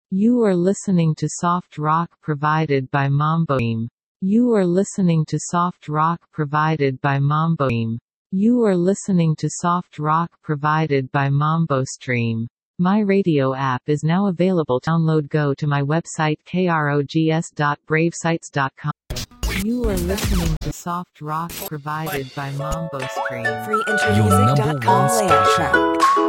You are listening to soft rock provided by Mambo Stream. You are listening to soft rock provided by Mambo Stream. You are listening to soft rock provided by Mambo Stream. My radio app is now available. Download. Go to my website krogs.bravesites.com. You are listening to soft rock provided by Mambo Stream. Your number one FreeIntermusic.com layout track.